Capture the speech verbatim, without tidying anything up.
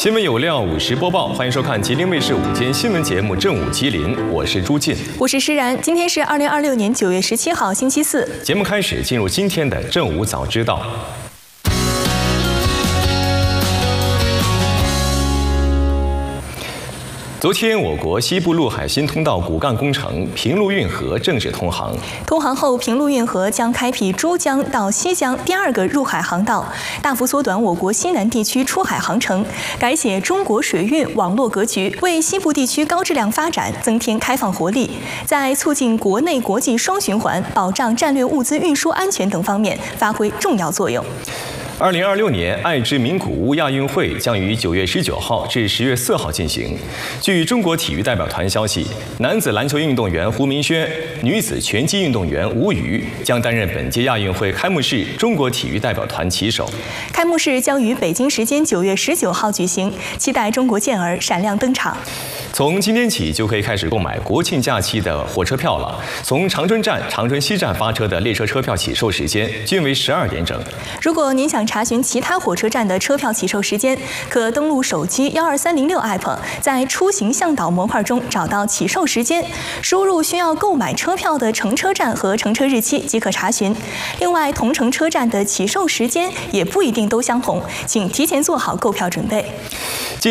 新闻有料，午时播报，欢迎收看吉林卫视午间新闻节目《正午吉林》，我是朱进， 我是施然。今天是二零二六年九月十七号，星期四。 节目开始，进入今天的正午早知道。昨天，我国西部陆海新通道骨干工程平陆运河正式通航。 通航后，平陆运河将开辟珠江到西江第二个入海航道，大幅缩短我国西南地区出海航程，改写中国水运网络格局，为西部地区高质量发展增添开放活力，在促进国内国际双循环、保障战略物资运输安全等方面发挥重要作用。 二零二六年爱之名古屋亚运会将于九月十九号至十月四号进行。据中国体育代表团消息，男子篮球运动员胡明轩、女子拳击运动员吴瑜将担任本届亚运会开幕式中国体育代表团旗手。 开幕式将于北京时间九月十九号举行，期待中国健儿闪亮登场。 从今天起就可以开始购买国庆假期的火车票了。从长春站、长春西站发车的列车车票起售时间均为十二点整。 如果您想查询其他火车站的车票起售时间，可登录手机幺二三零六 app， 在出行向导模块中找到起售时间，输入需要购买车票的乘车站和乘车日期即可查询。另外，同城车站的起售时间也不一定都相同，请提前做好购票准备。